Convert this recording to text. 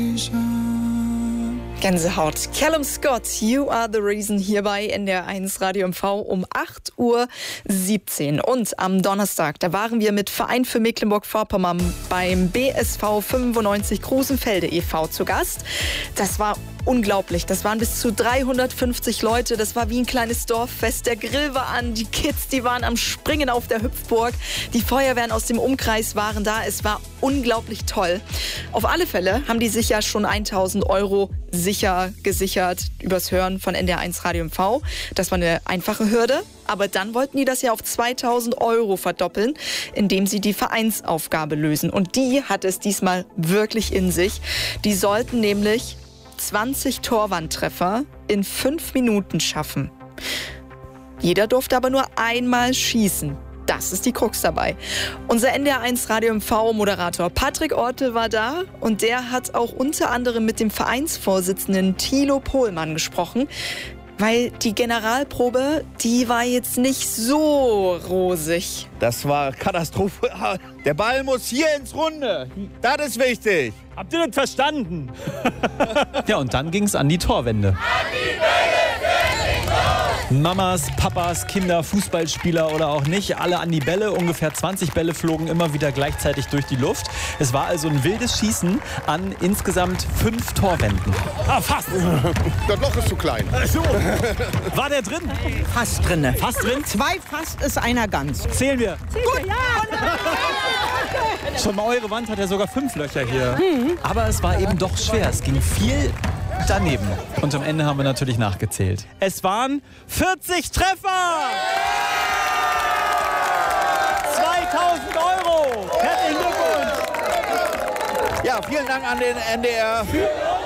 Gänsehaut. Callum Scott, You Are the Reason, hier bei NDR 1 Radio MV um 8:17 Uhr. Und am Donnerstag, da waren wir mit Verein für Mecklenburg-Vorpommern beim BSV 95 Grusenfelde e.V. zu Gast. Das war unglaublich. Das waren bis zu 350 Leute. Das war wie ein kleines Dorffest. Der Grill war an, die Kids, die waren am Springen auf der Hüpfburg. Die Feuerwehren aus dem Umkreis waren da. Es war unglaublich toll. Auf alle Fälle haben die sich ja schon 1.000 € sicher gesichert übers Hören von NDR 1 Radio MV. Das war eine einfache Hürde. Aber dann wollten die das ja auf 2.000 € verdoppeln, indem sie die Vereinsaufgabe lösen. Und die hat es diesmal wirklich in sich. Die sollten nämlich 20 Torwandtreffer in 5 Minuten schaffen. Jeder durfte aber nur einmal schießen. Das ist die Krux dabei. Unser NDR 1 Radio MV-Moderator Patrick Ortel war da und der hat auch unter anderem mit dem Vereinsvorsitzenden Thilo Pohlmann gesprochen, weil die Generalprobe, die war jetzt nicht so rosig. Das war Katastrophe. Der Ball muss hier ins Runde. Das ist wichtig. Habt ihr das verstanden? Ja, und dann ging's an die Torwände. An die Bälle, Mamas, Papas, Kinder, Fußballspieler oder auch nicht, alle an die Bälle. Ungefähr 20 Bälle flogen immer wieder gleichzeitig durch die Luft. Es war also ein wildes Schießen an insgesamt 5 Torwänden. Ah, fast. Das Loch ist zu klein. So. War der drin? Fast drin. Fast drin? 2 fast ist einer ganz. Zählen wir. Gut. Ja. Schon mal eure Wand hat ja sogar 5 Löcher hier. Aber es war eben doch schwer. Es ging viel daneben. Und am Ende haben wir natürlich nachgezählt. Es waren 40 Treffer! 2.000 €! Herzlichen Glückwunsch! Ja, vielen Dank an den NDR.